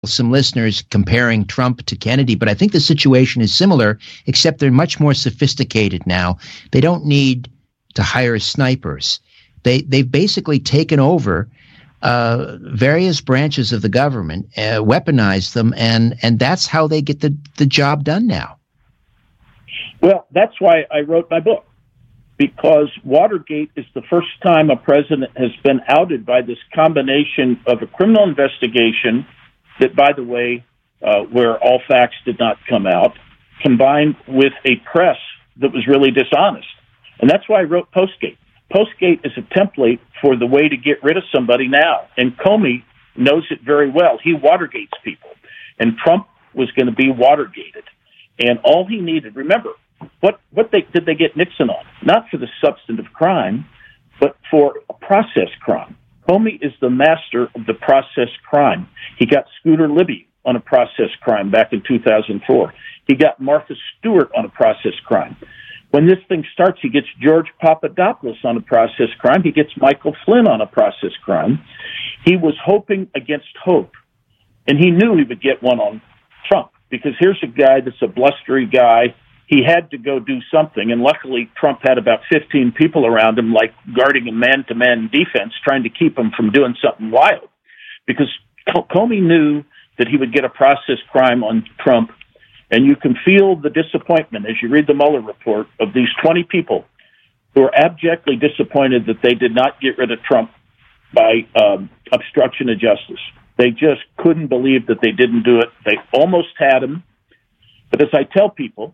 some listeners comparing Trump to Kennedy, but I think the situation is similar, except they're much more sophisticated now. They don't need to hire snipers. They've basically taken over various branches of the government, weaponized them, and that's how they get the job done now. Well, that's why I wrote my book, because Watergate is the first time a president has been outed by this combination of a criminal investigation that, by the way, where all facts did not come out, combined with a press that was really dishonest. And that's why I wrote Postgate. Postgate is a template for the way to get rid of somebody now. And Comey knows it very well. He Watergates people. And Trump was going to be Watergated. And all he needed, remember, what did they get Nixon on? Not for the substantive crime, but for a process crime. Comey is the master of the process crime. He got Scooter Libby on a process crime back in 2004. He got Martha Stewart on a process crime. When this thing starts, he gets George Papadopoulos on a process crime. He gets Michael Flynn on a process crime. He was hoping against hope, and he knew he would get one on Trump, because here's a guy that's a blustery guy. He had to go do something, and luckily Trump had about 15 people around him, like guarding a man-to-man defense, trying to keep him from doing something wild, because Comey knew that he would get a process crime on Trump. And you can feel the disappointment as you read the Mueller report of these 20 people who are abjectly disappointed that they did not get rid of Trump by obstruction of justice. They just couldn't believe that they didn't do it. They almost had him. But as I tell people,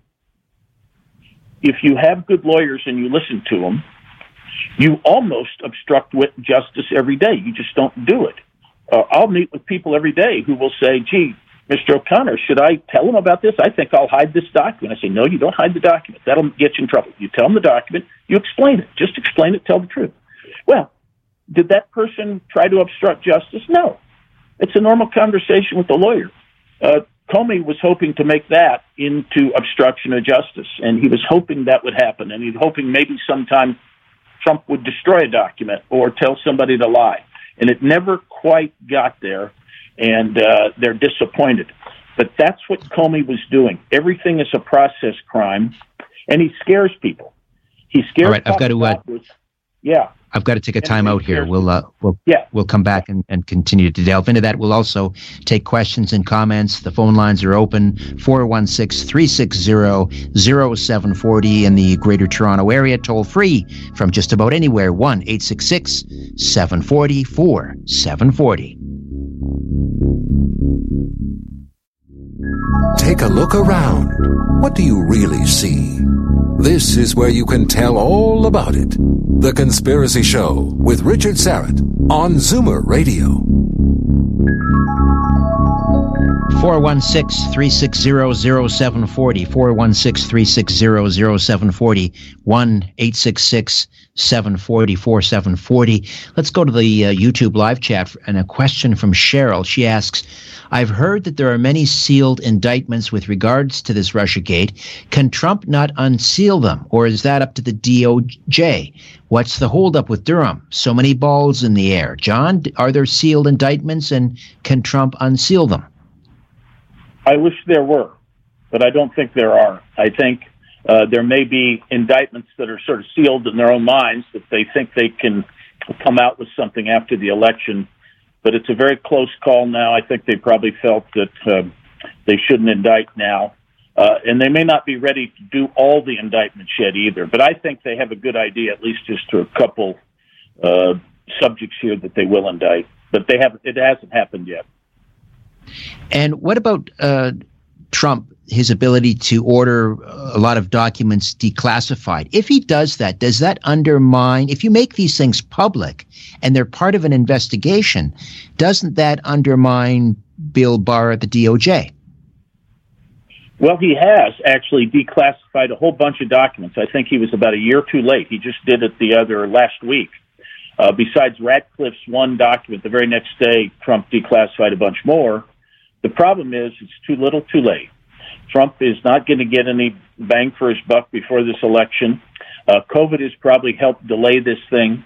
if you have good lawyers and you listen to them, you almost obstruct justice every day. You just don't do it. I'll meet with people every day who will say, gee, Mr. O'Connor, should I tell him about this? I think I'll hide this document. I say, no, you don't hide the document. That'll get you in trouble. You tell them the document, you explain it. Just explain it, tell the truth. Well, did that person try to obstruct justice? No. It's a normal conversation with the lawyer. Comey was hoping to make that into obstruction of justice, and he was hoping that would happen, and he was hoping maybe sometime Trump would destroy a document or tell somebody to lie. And it never quite got there. And they're disappointed. But that's what Comey was doing. Everything is a process crime, and he scares people. He scares. All right, I've got to take a time out here. We'll come back and continue to delve into that. We'll also take questions and comments. The phone lines are open, 416-360-0740 in the Greater Toronto Area, toll free from just about anywhere, 1-866-740-4740. Take a look around. What do you really see? This is where you can tell all about it. The Conspiracy Show with Richard Syrett on Zoomer Radio. 416-360-0740, 416-360-0740, 1-866-740-4740. Let's go to the YouTube live chat and a question from Cheryl. She asks, I've heard that there are many sealed indictments with regards to this Russiagate. Can Trump not unseal them, or is that up to the DOJ? What's the holdup with Durham? So many balls in the air. John, are there sealed indictments, and can Trump unseal them? I wish there were, but I don't think there are. I think there may be indictments that are sort of sealed in their own minds, that they think they can come out with something after the election. But it's a very close call now. I think they probably felt that they shouldn't indict now. And they may not be ready to do all the indictments yet either. But I think they have a good idea, at least just to a couple subjects here, that they will indict. But it hasn't happened yet. And what about Trump, his ability to order a lot of documents declassified? If he does that undermine, if you make these things public and they're part of an investigation, doesn't that undermine Bill Barr at the DOJ? Well, he has actually declassified a whole bunch of documents. I think he was about a year too late. He just did it last week. Besides Ratcliffe's one document, the very next day, Trump declassified a bunch more. The problem is it's too little, too late. Trump is not going to get any bang for his buck before this election. COVID has probably helped delay this thing.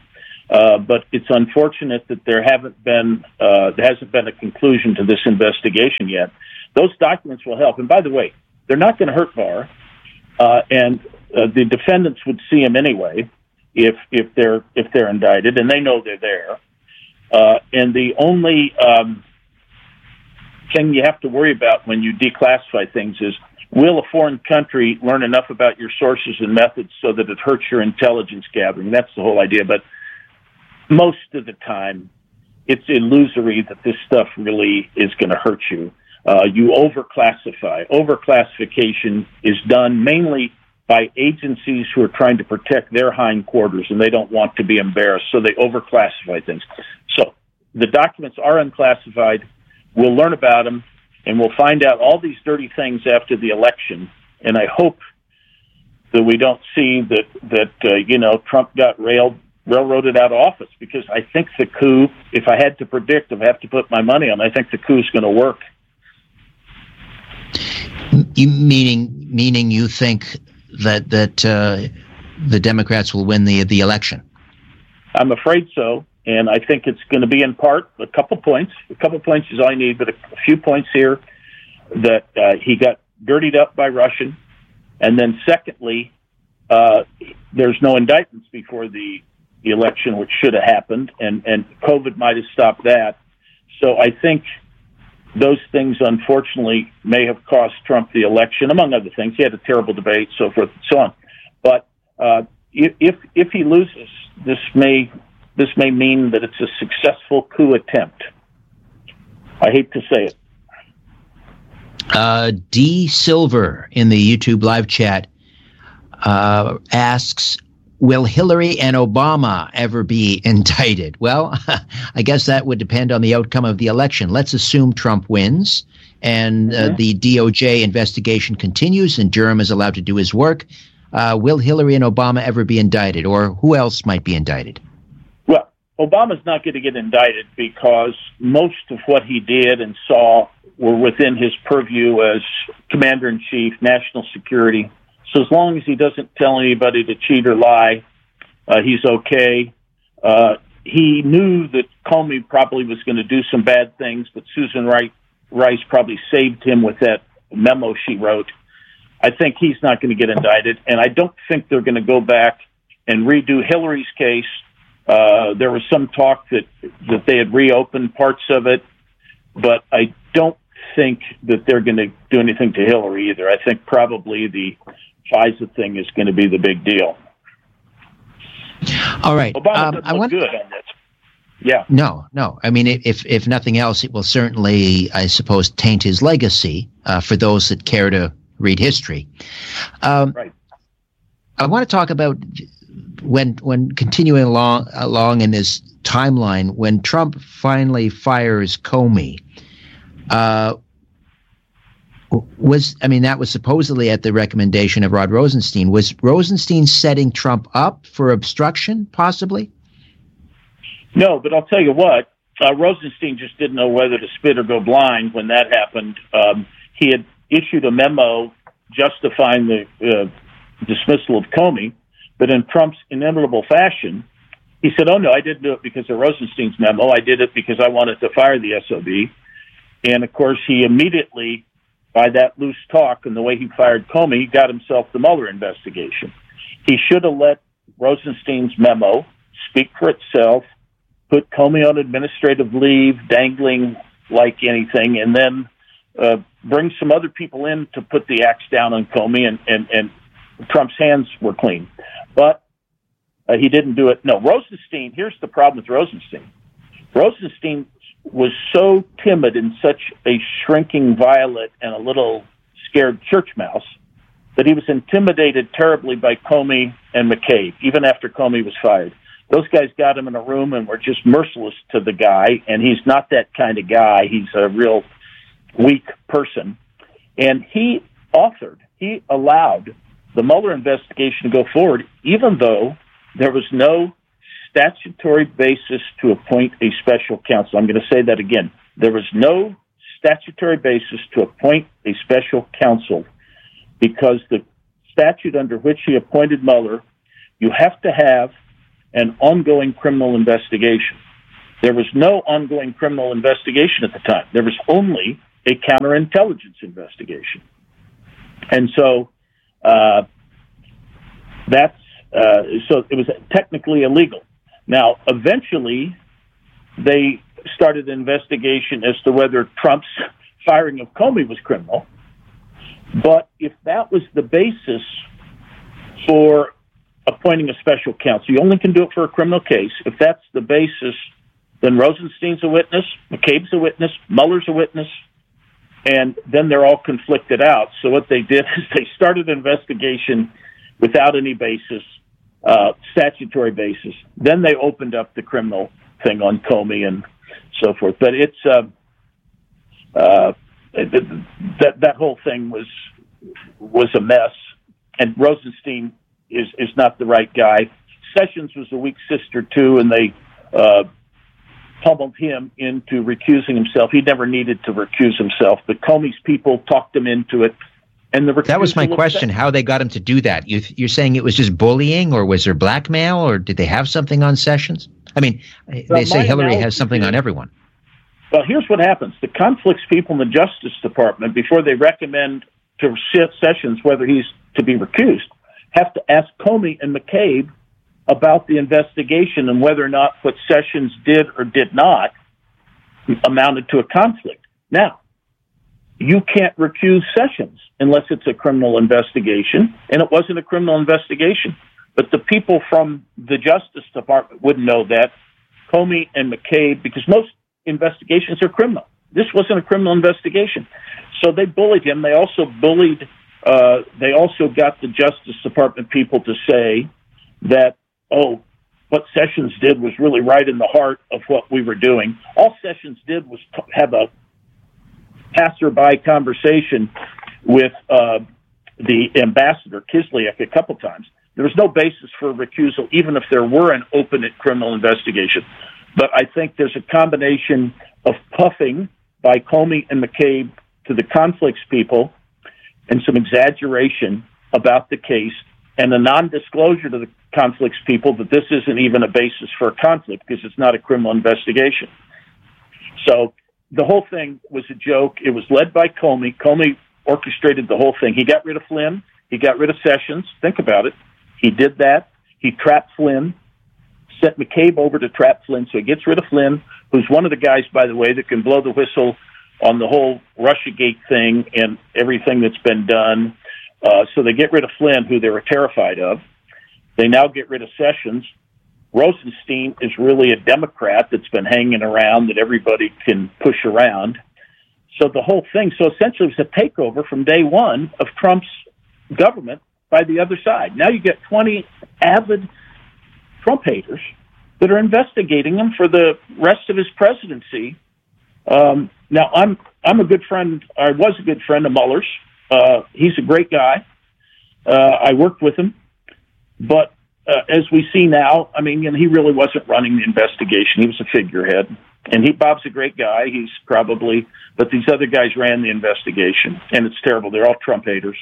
But it's unfortunate that there hasn't been a conclusion to this investigation yet. Those documents will help. And by the way, they're not going to hurt Barr, and the defendants would see him anyway if they're indicted, and they know they're there. And the only thing you have to worry about when you declassify things is, will a foreign country learn enough about your sources and methods so that it hurts your intelligence gathering? That's the whole idea. But most of the time, it's illusory that this stuff really is going to hurt you. You overclassify. Overclassification is done mainly by agencies who are trying to protect their hindquarters, and they don't want to be embarrassed, so they overclassify things. So the documents are unclassified. We'll learn about them, and we'll find out all these dirty things after the election. And I hope that we don't see that Trump got railroaded out of office, because I think the coup, if I had to predict, if I have to put my money on, I think the coup is going to work. Meaning you think that the Democrats will win the election? I'm afraid so, and I think it's going to be in part a couple points. A couple points is all I need, but a few points here that he got dirtied up by Russian, and then secondly, there's no indictments before the election, which should have happened, and COVID might have stopped that. So I think those things, unfortunately, may have cost Trump the election, among other things. He had a terrible debate, so forth and so on. But if he loses, this may mean that it's a successful coup attempt. I hate to say it. D. Silver in the YouTube live chat asks, will Hillary and Obama ever be indicted? Well, I guess that would depend on the outcome of the election. Let's assume Trump wins and the DOJ investigation continues and Durham is allowed to do his work. Will Hillary and Obama ever be indicted, or who else might be indicted? Well, Obama's not going to get indicted because most of what he did and saw were within his purview as commander-in-chief, national security. So as long as he doesn't tell anybody to cheat or lie, he's okay. He knew that Comey probably was going to do some bad things, but Susan Rice probably saved him with that memo she wrote. I think he's not going to get indicted, and I don't think they're going to go back and redo Hillary's case. There was some talk that they had reopened parts of it, but I don't think that they're going to do anything to Hillary either. I think probably the FISA thing is going to be the big deal. All right. Obama doesn't look good on this. Yeah. No. I mean, if nothing else, it will certainly, I suppose, taint his legacy for those that care to read history. Right. I want to talk about when continuing along in this timeline, when Trump finally fires Comey. That was supposedly at the recommendation of Rod Rosenstein. Was Rosenstein setting Trump up for obstruction, possibly? No, but I'll tell you what, Rosenstein just didn't know whether to spit or go blind when that happened. He had issued a memo justifying the dismissal of Comey, but in Trump's inimitable fashion, he said, oh, no, I didn't do it because of Rosenstein's memo. I did it because I wanted to fire the SOB. And, of course, he immediately, by that loose talk and the way he fired Comey, he got himself the Mueller investigation. He should have let Rosenstein's memo speak for itself, put Comey on administrative leave, dangling like anything, and then bring some other people in to put the axe down on Comey, and Trump's hands were clean. But he didn't do it. No, Rosenstein, here's the problem with Rosenstein. Rosenstein was so timid and such a shrinking violet and a little scared church mouse that he was intimidated terribly by Comey and McCabe, even after Comey was fired. Those guys got him in a room and were just merciless to the guy, and he's not that kind of guy. He's a real weak person. And he allowed the Mueller investigation to go forward, even though there was no statutory basis to appoint a special counsel. I'm going to say that again. There was no statutory basis to appoint a special counsel because the statute under which he appointed Mueller, you have to have an ongoing criminal investigation. There was no ongoing criminal investigation at the time. There was only a counterintelligence investigation. And so so it was technically illegal. Now, eventually, they started an investigation as to whether Trump's firing of Comey was criminal. But if that was the basis for appointing a special counsel, you only can do it for a criminal case. If that's the basis, then Rosenstein's a witness, McCabe's a witness, Mueller's a witness, and then they're all conflicted out. So what they did is they started an investigation without any basis, statutory basis. Then they opened up the criminal thing on Comey and so forth. But it's that whole thing was a mess, and Rosenstein is not the right guy. Sessions was a weak sister too, and they pummeled him into recusing himself. He never needed to recuse himself, but Comey's people talked him into it. And that was my question, how they got him to do that. You're saying it was just bullying, or was there blackmail, or did they have something on Sessions? I mean, they say Hillary has something on everyone. Well, here's what happens. The conflicts people in the Justice Department, before they recommend to Sessions whether he's to be recused, have to ask Comey and McCabe about the investigation and whether or not what Sessions did or did not amounted to a conflict. Now, you can't recuse Sessions unless it's a criminal investigation, and it wasn't a criminal investigation. But the people from the Justice Department wouldn't know that. Comey and McCabe, because most investigations are criminal. This wasn't a criminal investigation. So they bullied him. They also they also got the Justice Department people to say that, what Sessions did was really right in the heart of what we were doing. All Sessions did was have a passerby conversation with the ambassador, Kislyak, a couple times. There was no basis for recusal, even if there were an open criminal investigation. But I think there's a combination of puffing by Comey and McCabe to the conflicts people and some exaggeration about the case and a non-disclosure to the conflicts people that this isn't even a basis for a conflict because it's not a criminal investigation. So the whole thing was a joke. It was led by Comey. Comey orchestrated the whole thing. He got rid of Flynn. He got rid of Sessions. Think about it. He did that. He trapped Flynn, sent McCabe over to trap Flynn, so he gets rid of Flynn, who's one of the guys, by the way, that can blow the whistle on the whole Russiagate thing and everything that's been done. So they get rid of Flynn, who they were terrified of. They now get rid of Sessions. Rosenstein is really a Democrat that's been hanging around that everybody can push around. So the whole thing, so essentially it was a takeover from day one of Trump's government by the other side. Now you get 20 avid Trump haters that are investigating him for the rest of his presidency. Now I'm a good friend. I was a good friend of Mueller's. He's a great guy. I worked with him, but as we see now, I mean, he really wasn't running the investigation. He was a figurehead, and Bob's a great guy. He's probably, but these other guys ran the investigation, and it's terrible. They're all Trump haters.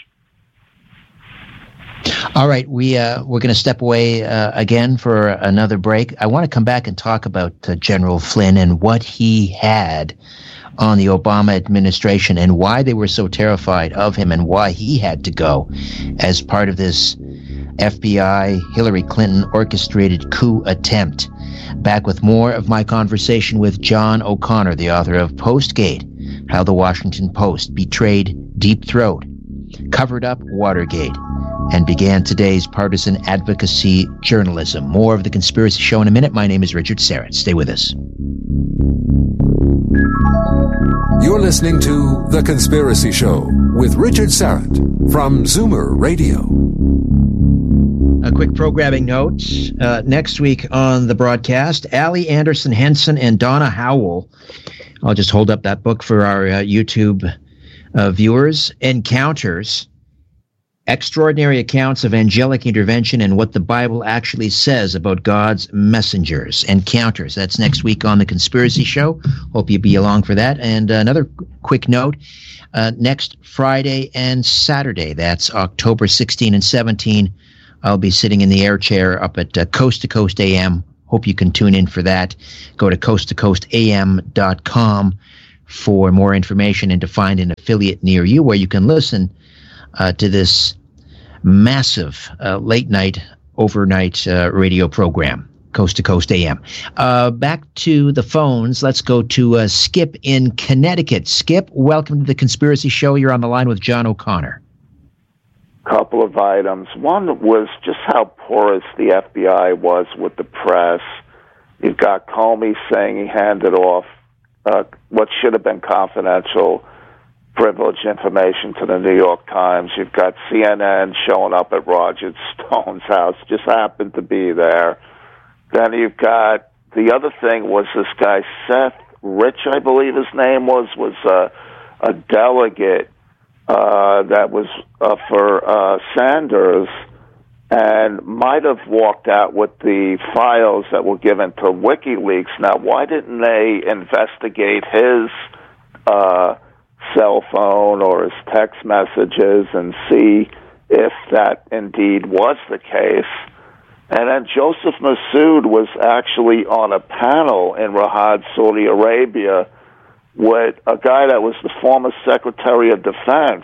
All right, we're going to step away again for another break. I want to come back and talk about General Flynn and what he had on the Obama administration and why they were so terrified of him and why he had to go as part of this FBI Hillary Clinton orchestrated coup attempt. Back with more of my conversation with John O'Connor, the author of Postgate, How the Washington Post Betrayed Deep Throat, Covered Up Watergate, and began today's partisan advocacy journalism. More of The Conspiracy Show in a minute. My name is Richard Syrett. Stay with us. You're listening to The Conspiracy Show with Richard Syrett from Zoomer Radio. A quick programming note. Next week on the broadcast, Allie Anderson Henson and Donna Howell. I'll just hold up that book for our YouTube viewers. Encounters. Extraordinary accounts of angelic intervention and what the Bible actually says about God's messengers. Encounters. That's next week on The Conspiracy Show. Hope you'll be along for that. And another quick note, next Friday and Saturday, that's October 16 and 17, I'll be sitting in the air chair up at Coast to Coast AM. Hope you can tune in for that. Go to coasttocoastam.com for more information and to find an affiliate near you where you can listen to this massive late night, overnight radio program. Coast to Coast AM. Back to the phones. Let's go to Skip in Connecticut. Skip, welcome to the Conspiracy Show. You're on the line with John O'Connor. Couple of items. One was just how porous the FBI was with the press. You've got Comey saying he handed off what should have been confidential, privileged information to the New York Times. You've got CNN showing up at Roger Stone's house, just happened to be there. Then you've got, the other thing was this guy, Seth Rich, I believe his name was a delegate that was for Sanders and might have walked out with the files that were given to WikiLeaks. Now, why didn't they investigate his cell phone or his text messages and see if that indeed was the case? And then Joseph Massoud was actually on a panel in Riyadh, Saudi Arabia, with a guy that was the former Secretary of Defense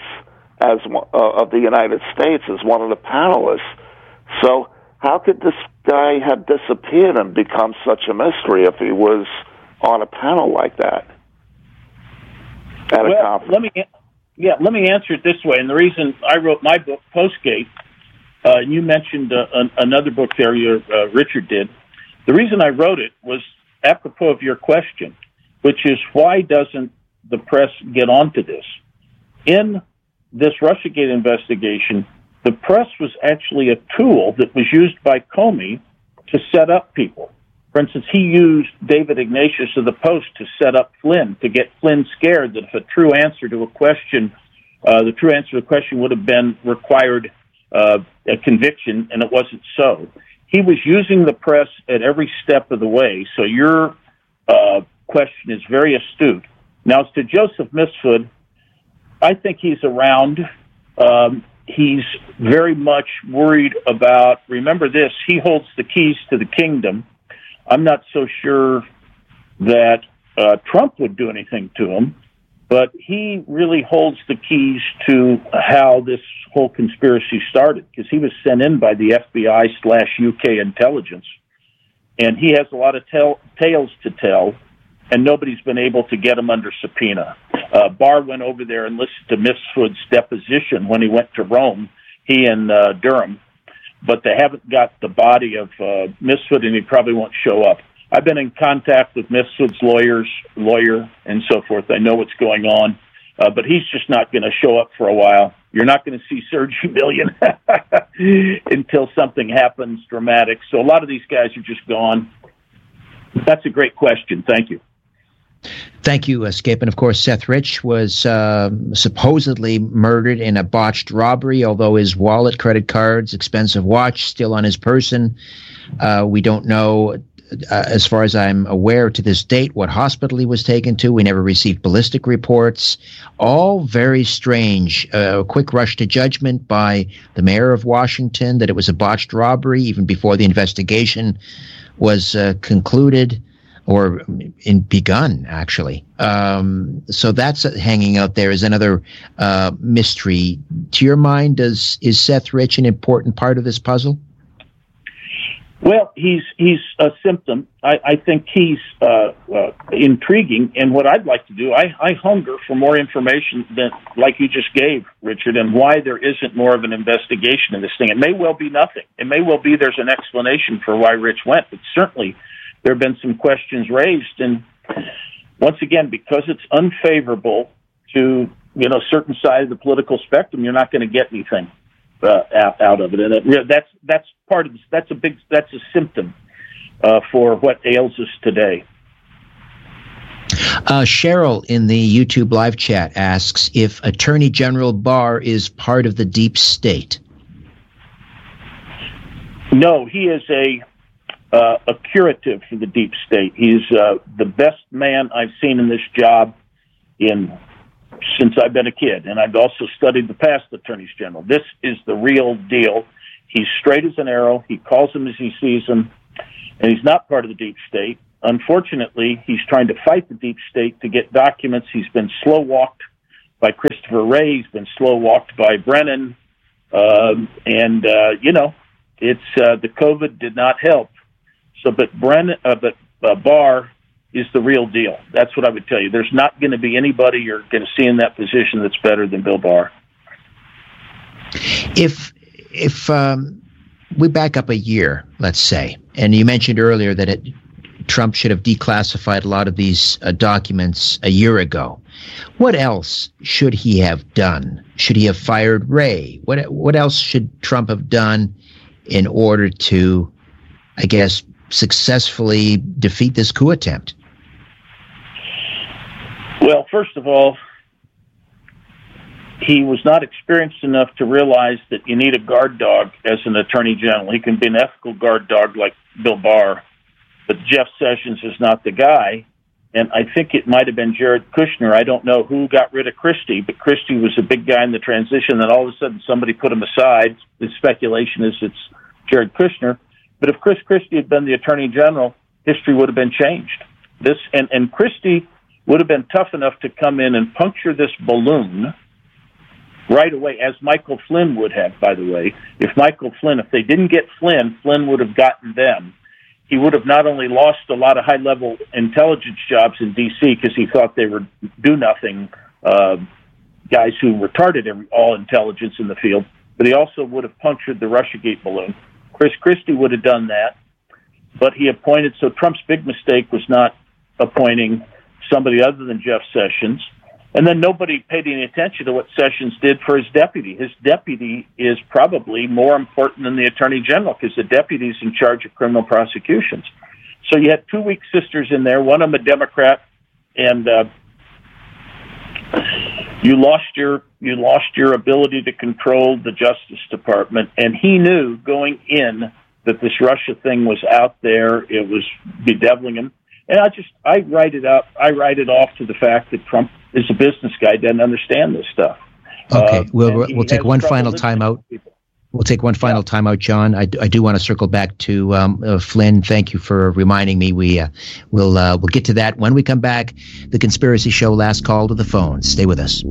of the United States as one of the panelists. So how could this guy have disappeared and become such a mystery if he was on a panel like that at a conference? Let me answer it this way. And the reason I wrote my book, Postgate, you mentioned another book there, Richard did. The reason I wrote it was apropos of your question, which is why doesn't the press get onto this? In this Russiagate investigation, the press was actually a tool that was used by Comey to set up people. For instance, he used David Ignatius of the Post to set up Flynn, to get Flynn scared that if a true answer to a question, the true answer to the question would have been required a conviction, and it wasn't so. He was using the press at every step of the way, so your question is very astute. Now, as to Joseph Mifsud, I think he's around. He's very much worried about, remember this, he holds the keys to the kingdom. I'm not so sure that Trump would do anything to him, but he really holds the keys to how this whole conspiracy started, because he was sent in by the FBI/UK intelligence, and he has a lot of tales to tell, and nobody's been able to get him under subpoena. Barr went over there and listened to Mifsud's deposition when he went to Rome, he and Durham, but they haven't got the body of Mifsud, and he probably won't show up. I've been in contact with Mifsud's lawyer, and so forth. I know what's going on, but he's just not going to show up for a while. You're not going to see Sergey Million until something happens dramatic. So a lot of these guys are just gone. That's a great question. Thank you. Thank you, Skip. And of course, Seth Rich was supposedly murdered in a botched robbery, although his wallet, credit cards, expensive watch still on his person. We don't know, as far as I'm aware to this date, what hospital he was taken to. We never received ballistic reports. All very strange. A quick rush to judgment by the mayor of Washington that it was a botched robbery even before the investigation was concluded. Or begun, actually. So that's hanging out there as another mystery. To your mind, is Seth Rich an important part of this puzzle? Well, he's a symptom. I think he's intriguing, and what I'd like to do, I hunger for more information than like you just gave, Richard, and why there isn't more of an investigation of this thing. It may well be nothing. It may well be there's an explanation for why Rich went, but certainly there have been some questions raised, and once again, because it's unfavorable to certain side of the political spectrum, you're not going to get anything out of it, and that's part of this. That's a symptom for what ails us today. Cheryl in the YouTube live chat asks if Attorney General Barr is part of the deep state. No, he is a curative for the deep state. He's the best man I've seen in this job since I've been a kid, and I've also studied the past attorneys general. This is the real deal. He's straight as an arrow. He calls them as he sees them, and he's not part of the deep state. Unfortunately, he's trying to fight the deep state to get documents. He's been slow-walked by Christopher Wray. He's been slow-walked by Brennan. It's the COVID did not help. So, but Barr is the real deal. That's what I would tell you. There's not going to be anybody you're going to see in that position that's better than Bill Barr. If we back up a year, let's say, and you mentioned earlier that Trump should have declassified a lot of these documents a year ago. What else should he have done? Should he have fired Wray? What else should Trump have done in order to, I guess, successfully defeat this coup attempt? Well, first of all, he was not experienced enough to realize that you need a guard dog as an attorney general. He can be an ethical guard dog like Bill Barr, but Jeff Sessions is not the guy. And I think it might have been Jared Kushner. I don't know who got rid of Christie, but Christie was a big guy in the transition. Then all of a sudden somebody put him aside. The speculation is it's Jared Kushner. But if Chris Christie had been the attorney general, history would have been changed. And Christie would have been tough enough to come in and puncture this balloon right away, as Michael Flynn would have, by the way. If they didn't get Flynn, Flynn would have gotten them. He would have not only lost a lot of high-level intelligence jobs in D.C. because he thought they were do-nothing guys who retarded all intelligence in the field, but he also would have punctured the Russiagate balloon. Chris Christie would have done that, but he appointed, so Trump's big mistake was not appointing somebody other than Jeff Sessions. And then nobody paid any attention to what Sessions did for his deputy. His deputy is probably more important than the attorney general because the deputy is in charge of criminal prosecutions. So you had two weak sisters in there, one of them a Democrat, and you lost your ability to control the Justice Department. And he knew going in that this Russia thing was out there. It was bedeviling him. And I write it up. I write it off to the fact that Trump is a business guy, doesn't understand this stuff. Okay, we'll take one final timeout. We'll take one final timeout, John. I do want to circle back to Flynn. Thank you for reminding me. We'll get to that when we come back. The Conspiracy Show, last call to the phone. Stay with us.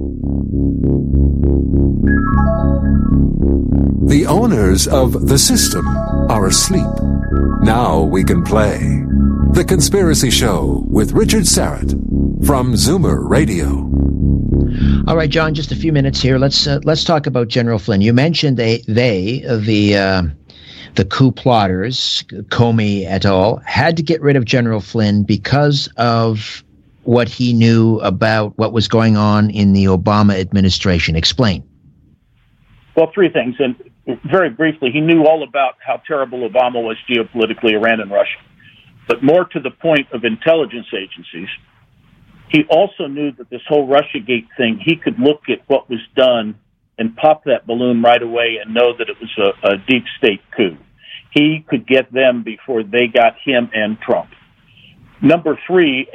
The owners of the system are asleep. Now we can play The Conspiracy Show with Richard Syrett from Zoomer Radio. All right, John, just a few minutes here. Let's talk about General Flynn. You mentioned the coup plotters, Comey et al., had to get rid of General Flynn because of what he knew about what was going on in the Obama administration. Explain. Well, three things, and very briefly, he knew all about how terrible Obama was geopolitically, Iran and Russia. But more to the point of intelligence agencies, he also knew that this whole Russiagate thing, he could look at what was done and pop that balloon right away and know that it was a deep state coup. He could get them before they got him and Trump. Number three,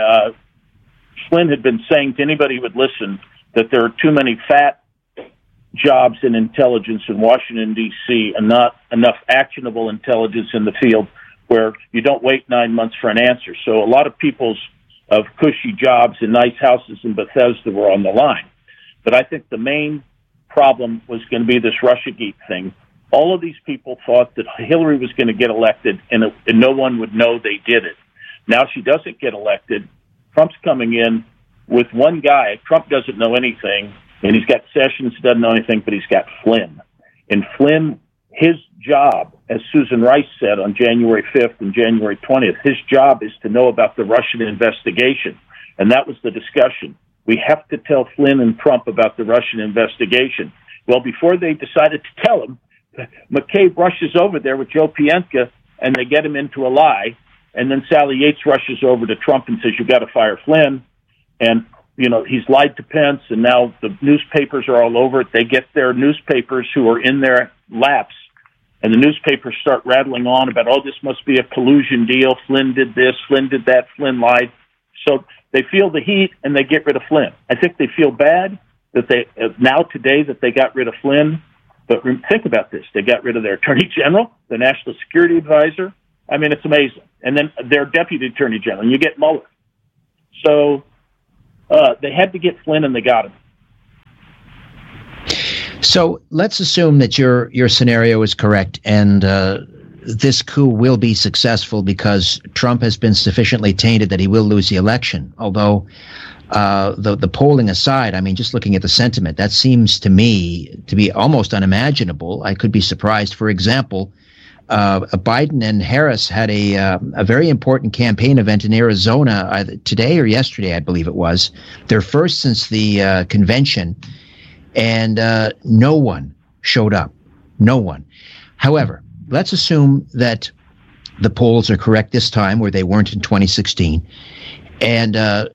Flynn had been saying to anybody who would listen that there are too many fat jobs in intelligence in Washington, D.C., and not enough actionable intelligence in the field where you don't wait 9 months for an answer. So a lot of people's of cushy jobs in nice houses in Bethesda were on the line. But I think the main problem was going to be this Russiagate thing. All of these people thought that Hillary was going to get elected and no one would know they did it. Now she doesn't get elected. Trump's coming in with one guy. Trump doesn't know anything, and he's got Sessions who doesn't know anything, but he's got Flynn. And Flynn, his job, as Susan Rice said on January 5th and January 20th, his job is to know about the Russian investigation. And that was the discussion. We have to tell Flynn and Trump about the Russian investigation. Well, before they decided to tell him, McCabe rushes over there with Joe Pientka, and they get him into a lie. And then Sally Yates rushes over to Trump and says, "You've got to fire Flynn." And, he's lied to Pence, and now the newspapers are all over it. They get their newspapers who are in their laps, and the newspapers start rattling on about, this must be a collusion deal. Flynn did this, Flynn did that, Flynn lied. So they feel the heat, and they get rid of Flynn. I think they feel bad that they now today that they got rid of Flynn. But think about this. They got rid of their attorney general, the national security advisor. I mean, it's amazing. And then their deputy attorney general, and you get Mueller. So they had to get Flynn, and they got him. So let's assume that your scenario is correct, and this coup will be successful because Trump has been sufficiently tainted that he will lose the election. Although the polling aside, I mean, just looking at the sentiment, that seems to me to be almost unimaginable. I could be surprised. For example, Biden and Harris had a very important campaign event in Arizona either today or yesterday, I believe it was, their first since the convention, and no one showed up. No one. However, let's assume that the polls are correct this time, where they weren't in 2016, and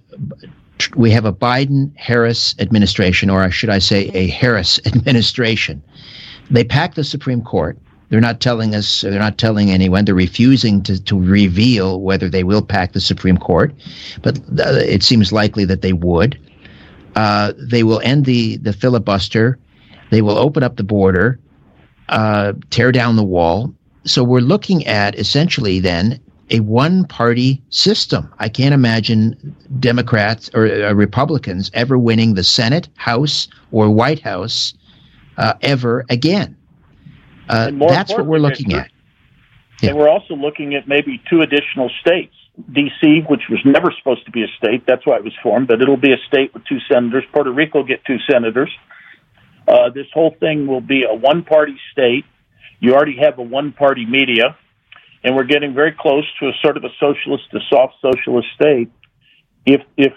we have a Biden-Harris administration, or should I say a Harris administration. They packed the Supreme Court. They're not telling us, they're not telling anyone. They're refusing to reveal whether they will pack the Supreme Court, but it seems likely that they would. They will end the filibuster. They will open up the border, tear down the wall. So we're looking at essentially then a one-party system. I can't imagine Democrats or Republicans ever winning the Senate, House, or White House ever again. That's what we're looking at. Yeah. And we're also looking at maybe 2 additional states. D.C., which was never supposed to be a state. That's why it was formed, but it'll be a state with 2 senators. Puerto Rico will get 2 senators. This whole thing will be a one-party state. You already have a one-party media, and we're getting very close to a sort of a soft socialist state. If it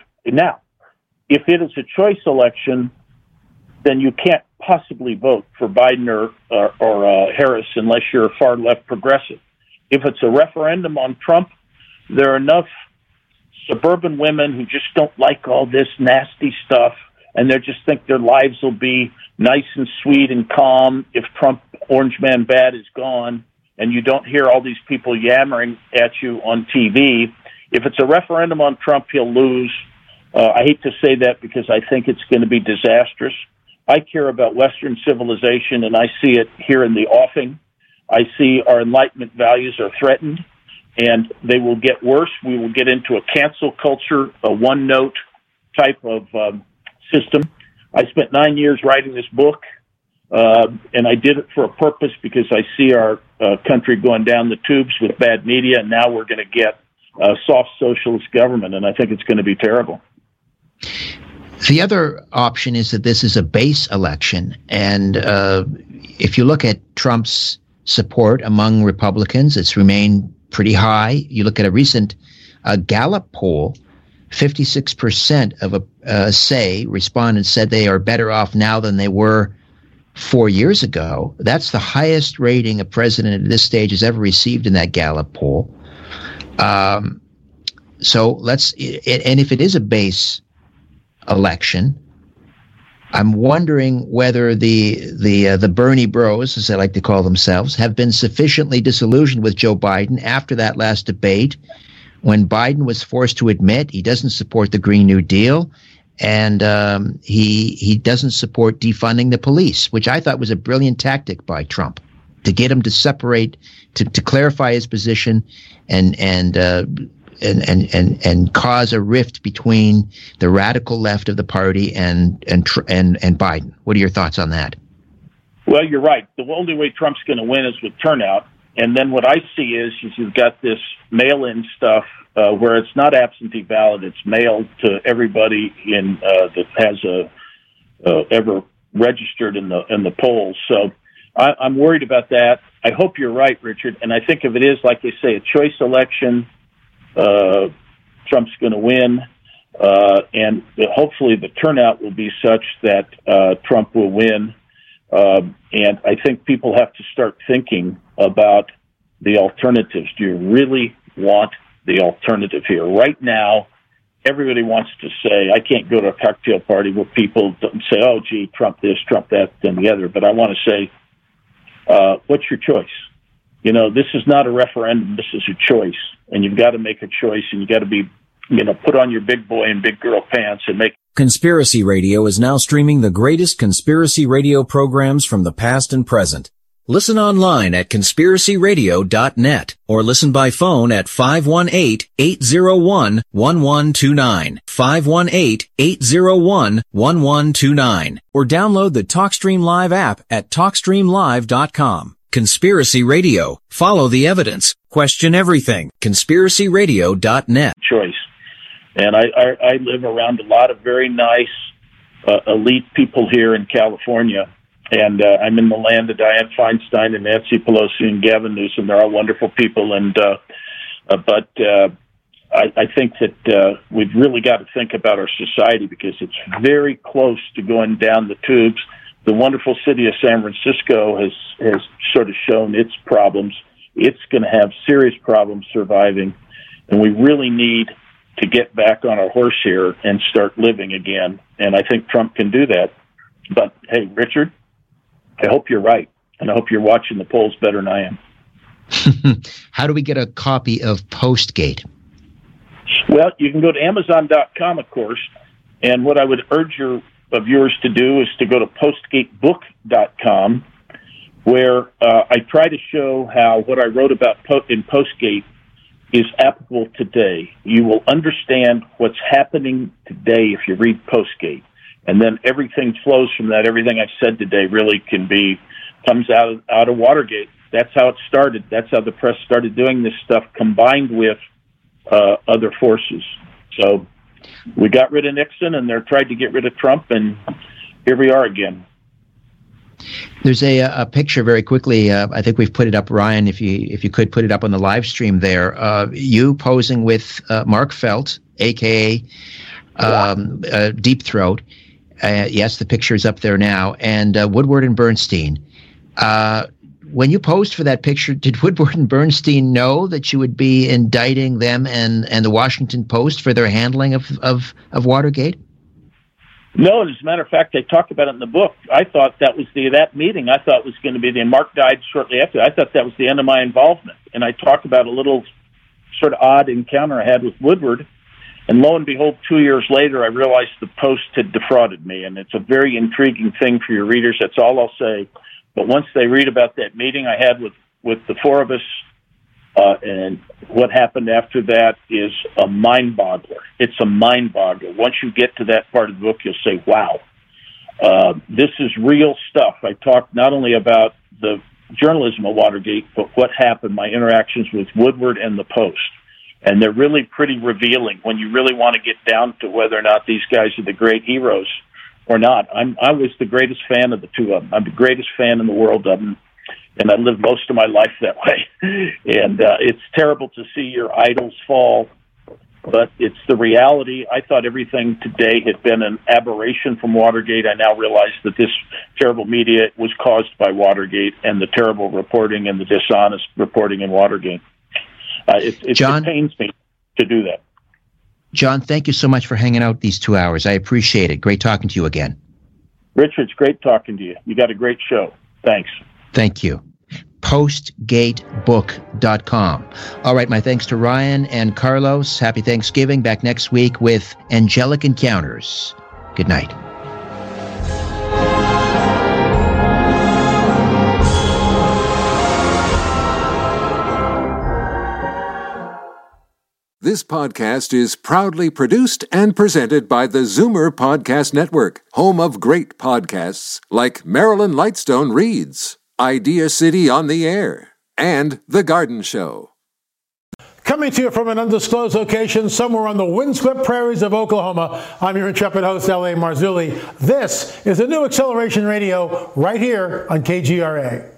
is a choice election, then you can't possibly vote for Biden or Harris unless you're a far-left progressive. If it's a referendum on Trump, there are enough suburban women who just don't like all this nasty stuff, and they just think their lives will be nice and sweet and calm if Trump, Orange Man Bad, is gone, and you don't hear all these people yammering at you on TV. If it's a referendum on Trump, he'll lose. I hate to say that because I think it's going to be disastrous. I care about Western civilization, and I see it here in the offing. I see our Enlightenment values are threatened, and they will get worse. We will get into a cancel culture, a one-note type of system. I spent 9 years writing this book, and I did it for a purpose because I see our country going down the tubes with bad media, and now we're going to get a soft socialist government, and I think it's going to be terrible. The other option is that this is a base election, and if you look at Trump's support among Republicans, it's remained pretty high. You look at a recent Gallup poll, 56% of respondents said they are better off now than they were 4 years ago. That's the highest rating a president at this stage has ever received in that Gallup poll. So let's, and if it is a base election, I'm wondering whether the Bernie bros, as they like to call themselves, have been sufficiently disillusioned with Joe Biden after that last debate, when Biden was forced to admit he doesn't support the Green New Deal, and he doesn't support defunding the police, which I thought was a brilliant tactic by Trump to get him to separate, to clarify his position, and cause a rift between the radical left of the party and Biden. What are your thoughts on that? Well, you're right. The only way Trump's going to win is with turnout. And then what I see is you've got this mail-in stuff where it's not absentee ballot; it's mailed to everybody that has ever registered in the polls. So I'm worried about that. I hope you're right, Richard. And I think if it is, like they say, a choice election, Trump's going to win, and hopefully the turnout will be such that Trump will win. And I think people have to start thinking about the alternatives. Do you really want the alternative here? Right now, everybody wants to say, I can't go to a cocktail party where people say, oh, gee, Trump this, Trump that, then the other. But I want to say, what's your choice? You know, this is not a referendum. This is a choice, and you've got to make a choice, and you've got to be put on your big boy and big girl pants and make. Conspiracy Radio is now streaming the greatest conspiracy radio programs from the past and present. Listen online at conspiracyradio.net or listen by phone at 518-801-1129, 518-801-1129, or download the TalkStream Live app at TalkStreamLive.com. Conspiracy Radio. Follow the evidence. Question everything. conspiracyradio.net. Choice. And I live around a lot of very nice, elite people here in California. And I'm in the land of Dianne Feinstein and Nancy Pelosi and Gavin Newsom. They're all wonderful people. But I think that we've really got to think about our society because it's very close to going down the tubes. The wonderful city of San Francisco has sort of shown its problems. It's going to have serious problems surviving. And we really need to get back on our horse here and start living again. And I think Trump can do that. But, hey, Richard, I hope you're right, and I hope you're watching the polls better than I am. How do we get a copy of Postgate? Well, you can go to Amazon.com, of course, and what I would urge your viewers to do is to go to PostgateBook.com, where I try to show how what I wrote about in Postgate is applicable today. You will understand what's happening today if you read Postgate. And then everything flows from that. Everything I've said today really comes out of Watergate. That's how it started. That's how the press started doing this stuff, combined with other forces. So we got rid of Nixon, and they're tried to get rid of Trump, and here we are again. There's a picture very quickly. I think we've put it up, Ryan. If you could put it up on the live stream there. You posing with Mark Felt, aka Deep Throat. Yes, the picture is up there now. And Woodward and Bernstein. When you posed for that picture, did Woodward and Bernstein know that you would be indicting them and the Washington Post for their handling of Watergate? No, as a matter of fact, they talk about it in the book. I thought that was that meeting. I thought was going to be Mark died shortly after. I thought that was the end of my involvement. And I talked about a little sort of odd encounter I had with Woodward. And lo and behold, 2 years later, I realized the Post had defrauded me. And it's a very intriguing thing for your readers. That's all I'll say. But once they read about that meeting I had with the four of us, and what happened after that is a mind-boggler. It's a mind-boggler. Once you get to that part of the book, you'll say, wow, this is real stuff. I talked not only about the journalism of Watergate, but what happened, my interactions with Woodward and the Post. And they're really pretty revealing when you really want to get down to whether or not these guys are the great heroes or not. I was the greatest fan of the two of them. I'm the greatest fan in the world of them, and I lived most of my life that way. And it's terrible to see your idols fall, but it's the reality. I thought everything today had been an aberration from Watergate. I now realize that this terrible media was caused by Watergate and the terrible reporting and the dishonest reporting in Watergate. It pains me to do that. John, thank you so much for hanging out these 2 hours. I appreciate it. Great talking to you again. Richard, it's great talking to you. You got a great show. Thanks. Thank you. Postgatebook.com. All right, my thanks to Ryan and Carlos. Happy Thanksgiving. Back next week with Angelic Encounters. Good night. This podcast is proudly produced and presented by the Zoomer Podcast Network, home of great podcasts like Marilyn Lightstone Reads, Idea City on the Air, and The Garden Show. Coming to you from an undisclosed location somewhere on the windswept prairies of Oklahoma, I'm your intrepid host, L.A. Marzulli. This is the new Acceleration Radio right here on KGRA.